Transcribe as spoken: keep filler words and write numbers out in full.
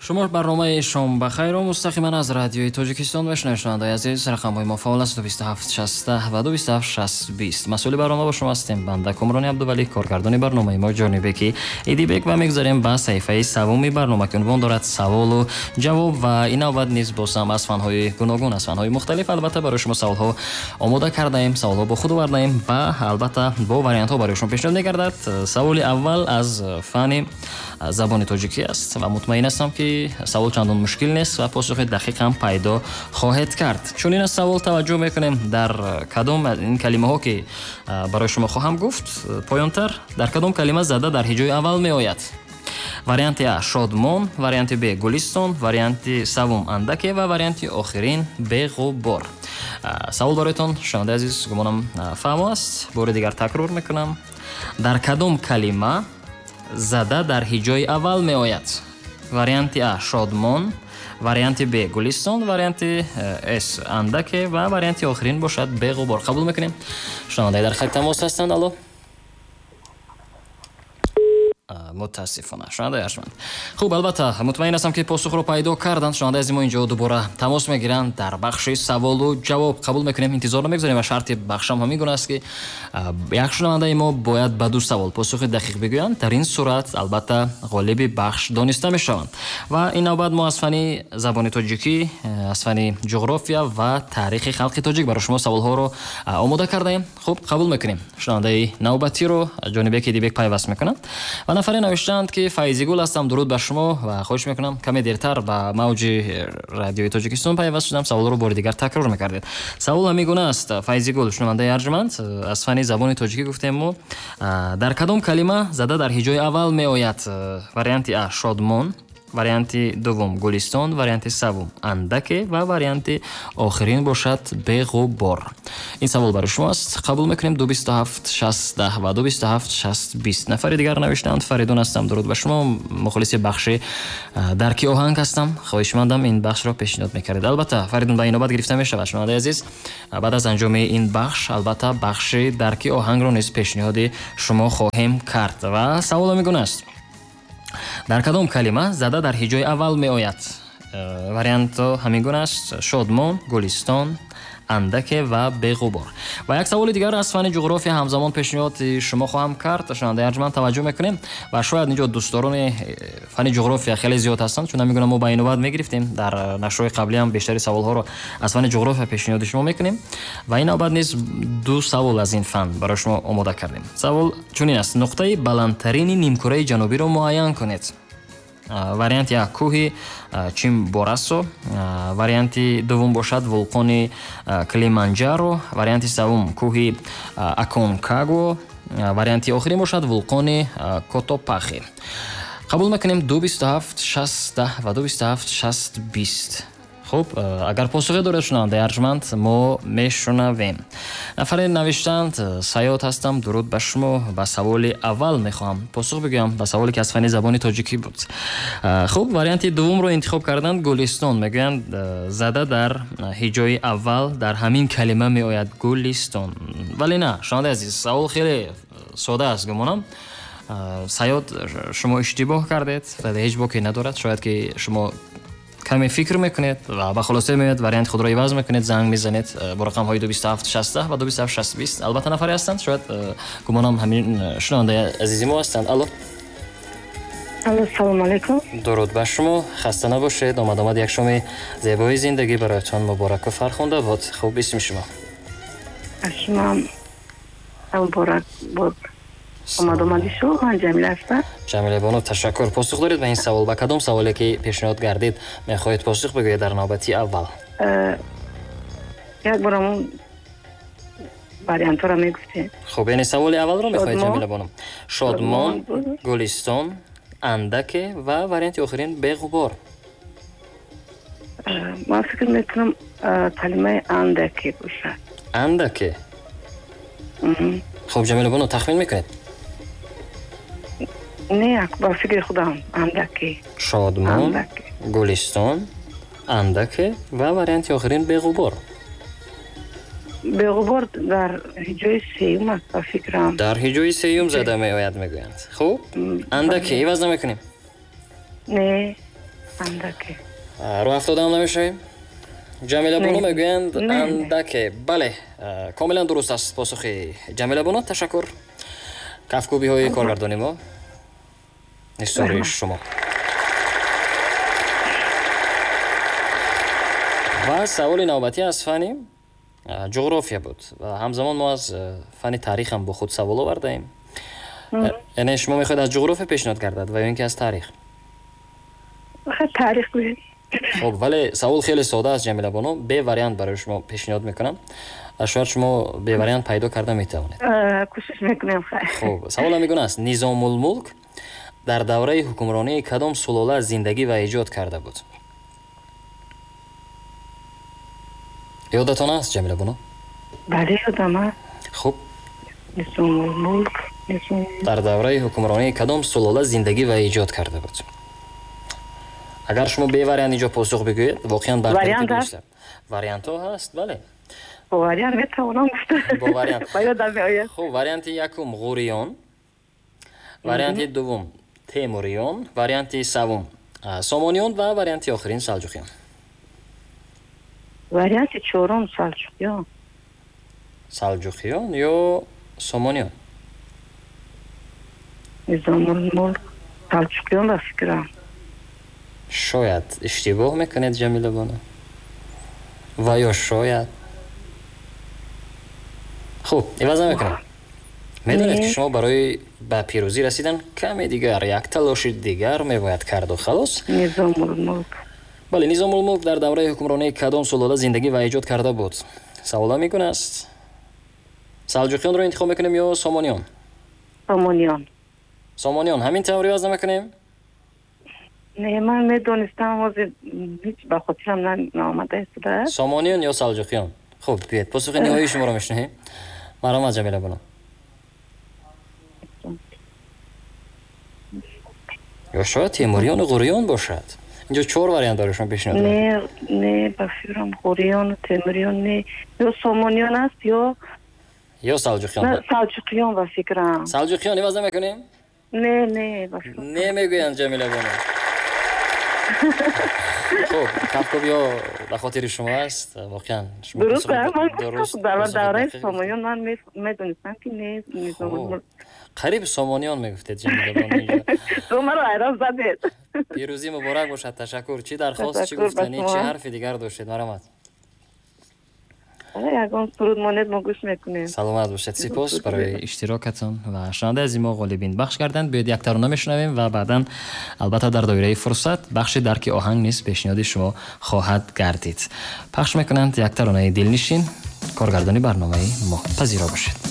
شما برنامه شام بخیر و مستقیما از رادیوی تاجیکستان میشنوید. شنوندگان عزیز، رقم‌های ما فعال است: دو بیست و هفت شصت و دو بیست و هفت شصت بیست. مسئول برنامه با شما هستیم بنده کامرانی عبدولی، کارگردان برنامه ما جانبکی ایدیبک و میگذاریم با صفحه سوم برنامه که عنوان دارد سوال و جواب و این نوبت نیز بازم از فن‌های گوناگون، از فن‌های مختلف البته برای شما سوال‌ها آماده کرده ایم، سوال‌ها با خود آورده ایم و البته با واریانت‌ها برای شما پیشنهاد می‌گردد. سوال اول از فن زبان تاجیکی است و مطمئن هستم که سوال چندان مشکل نیست و پاسخ دقیق هم پیدا خواهد کرد. چون این سوال توجه میکنیم در کدام این کلمه ها که برای شما خواهم گفت پایانتر، در کدام کلمه زده در هجای اول می آید. وریانت ا شادمان، وریانت ب گلستان، وریانت سوم اندکه و وریانت آخرین به غبار. سوال برایتان شنونده عزیز گمانم فهم است. بار دیگر تکرار میکنم: در کدام کلمه زده در هجای اول می آید؟ وریانت ا شادمان، وریانت ب گلستان، وریانت اس اندکه و وریانت آخرین باشد به غبار. قبول میکنیم. شنونده در خط تماس هستند. الو. متاسفانه شنونده ارجمند. خوب، البته مطمئن هستم که پاسخ رو پیدا کردند. شنونده از ما اینجا دوباره تماس میگیرند در بخش سوال و جواب. قبول میکنیم، انتظار نمیگذاریم و شرط بخشم هم میگونه است که یک شنونده ما باید به دو سوال پاسخ دقیق بگویند. در این صورت البته غالب بخش دانسته میشوند. و این نوبت ما از فن زبان تاجیکی، از فن جغرافیا و تاریخ خلق تاجیک برای شما سوال ها رو آماده کرده ایم. خوب، قبول میکنیم. شنونده نوبتی رو جانبی که دیبک پیوست میکنند و نفر نوشتند که فایزی گل هستم، درود بر شما و خواهش میکنم کمی دیرتر به موج رادیوی تاجیکستان پیوست شدم، سوال رو بار دیگر تکرار میکردید. سوال میگونه است: فایزی گل شنونده ارجمند از فن زبان تاجیکی گفتیم ما در کدام کلمه زده در هجای اول می آید؟ وریانت ا شادمان، وریانت دوم گلستان، وریانت سوم اندکه و وریانت آخرین باشد به غبار. این سوال برای شماست. قبول میکنیم. دو بیست و هفت شصت و دو بیست و هفت شصت بیست. نفر دیگر نوشتند: فریدون هستم، درود به شما، مخلص بخش درکی آهنگ هستم، خواهشمندم این بخش را پیشنهاد میکردید. البته فریدون به این نوبت گرفته میشه. شنونده عزیز، بعد از انجام این بخش البته بخش درکی آهنگ را نیز پیشنهاد شما خواهیم کرد و سوال میگونه است: در کدام کلمه زده در هجای اول می آید؟ وریانت همین گونه است: شادمان، گلستان، اندکه و به غبار. و یک سوال دیگر از فن جغرافیا همزمان پیشنهاد شما خواهم کرد. شنونده ارجمند توجه میکنیم و شاید اینجا دوستداران فن جغرافیا خیلی زیاد هستند، چون میگم ما با این نوبت میگرفتیم در نشرهای قبلی هم بیشتر سوال ها رو از فن جغرافیا پیشنهاد شما میکنیم و این نوبت نیز دو سوال از این فن برای شما آماده کردیم. سوال چنین است: نقطه بلندترین نیمکره جنوبی رو معین کنید. وریانت یک کوه چیمبوراسو، وریانت دوم باشد ولکان کلیمانجارو، وریانت سوم کوه اکونکاگو، وریانت آخرین باشد ولکان کوتوپاخی. قبول میکنیم. دو بیست و هفت شصت و دو بیست و هفت شصت بیست. خب، اگر پاسخی دارد شنونده ارجمند ما میشنویم. نفر نوشتند: سیاد هستم، درود به شما، به سوال اول میخوام پاسخ بگویم، به سوالی که از فن زبان تاجیکی بود. خب، وریانت دوم رو انتخاب کردند، گلستان. میگویند زده در هجای اول در همین کلمه می آید گلستان. ولی نه شنونده عزیز، سوال خیلی ساده است. گمانم سیاد شما اشتباه کردید و هیچ باکی ندارد. شاید که شما کمی فکر میکنید و به خلاصه میاد وریانت خود را عوض میکنید، زنگ میزنید با رقم های دو بیست و هفت شصت و دو بیست و هفت شصت بیست. البته نفری هستند، شاید گمانم همین شنونده عزیزی ما هستند. الو. الو، سلام علیکم. درود بر شما، خسته نباشید. آمد آمد یک شام زیبای زندگی برایتان مبارک و فرخنده باد. خوب، اسم شما؟ شما مبارک باد. آمد آمدی شو. من جمیله هستم. جمیله بانو، تشکر. پاسخ دارید به این سوال؟ به کدام سوالی که پیشنهاد کردید میخواهید پاسخ بگویید در نوبتی اول؟ یک بارمون وریانت را میگفتید. خب، این سوال اول رو میخواهید جمیله بانو؟ شادمان، گلستان، اندکه و وریانت آخرین به غبار. من فکر میکنم کلمه اندکه باشه. اندکه؟ خب جمیله بانو، تخمین میکنید؟ نه، با فکر خودم اندکه. شادمان، اندکه. گلستان، اندکه و وریانت آخرین به غبار. به غبار در هجای سیوم است با فکرم. در هجای سیوم زده می آید میگویند. خب اندکه عوض نمیکنیم؟ نه. андаке. رو هفتاده هم نمیشویم؟ جمیله بونو نه. میگویند نه. اندکه. بله اه، کاملا درست است پاسخی جمیله بونو. تشکر. کفکوبی های کارگردانی ما نستوری شما. و سوال نوبتی از فنی اه، جغرافیا بود و همزمان ما از اه، فن تاریخ هم با خود سوال آورده ایم. یعنی شما میخواید از جغرافیا پیشنهاد گردد و یا اینکه از تاریخ؟ آخه تاریخ بگید. خب ولی سوال خیلی ساده است جمیله بانو. به واریانت برای شما پیشنهاد میکنم. شاید شما به واریانت پیدا کرده میتوانید. اه، کوشش میکنم خیلی. خب سوال میگونه است نظام الملک در دوره حکمرانی کدام سلاله زندگی و ایجاد کرده بود؟ یادتان است جمیله بانو؟ بله یادم است. خب نظام الملک نظام در دوره حکمرانی کدام سلاله زندگی و ایجاد کرده بود؟ اگر شما به واریانت اینجا پاسخ بگویید واقعا واریانت برتری هست؟ بیشتر. واریانت ها هست بله. با واریانت میتوانم گفت. با واریانت. با یادم میآید. خب واریانت یکم غوریان، واریانت دوم تیموریان، واریانت سوم اه، سامانیان و واریانت آخرین سلجوقیان. واریانت چهارم سلجوقیان. سلجوقیان یا سامانیان؟ نظام الملک سلجوقیان به فکرم. شاید اشتباه میکنید جمیله بانو و یا شاید خب عوض میکنم. میدونید که شما برای به پیروزی رسیدن کمی دیگر یک تلاش دیگر میباید کرد و خلاص. نظام الملک بله نظام الملک در دوره حکمرانی کدام سلاله زندگی و ایجاد کرده بود؟ سوال میکنه است سلجوقیان رو انتخاب میکنیم یا سامانیان؟ سامانیان. سامانیان همین طور عوض نمیکنیم؟ نه من میدونستم واسه هیچ به خاطرم نه نامده است. سامانیان یا سلجوقیان؟ خب بیاید پاسخ نهایی شما رو میشنویم. مرحبا جمیله بانو. یا شاید تیموریان و غوریان باشد. اینجا چهار واریانت داره شما پیشنهاد می‌کنم. نه نه به فکرم غوریان و تیموریان نه یا سامانیان است یا یا سلجوقیان. نه سلجوقیان به فکرم. سلجوقیان عوض نمیکنیم؟ نه نه به فکرم. نمیگویند جمیله بانو. خب کفکوبی ها به خاطر شما است واقعا. شما درست پاسخ من درست در پاسخ دوره دقیق. سامانیان من می- میدونستم که نه نظام خب. الملک. قریب سامانیان میگفتید جمیله بانو اینجا. تو مرا حیران زدید. پیروزی مبارک باشد. تشکر. چی درخواست چی تشکر گفتنی به چه شما. حرف دیگر داشتید؟ مرحمت. یگان سرود ماند ما گوش میکنیم. سلامت باشید. سپاس برای اشتراکتان و شنونده از ما غالبین بخش کردند. بیاید یک ترانه میشنویم و بعدا البته در دایره فرصت بخش درک آهنگ نیست پیشنهاد شما خواهد گردید. پخش میکنند یک ترانه دلنشین. کارگردانی برنامه ما پذیرا باشید.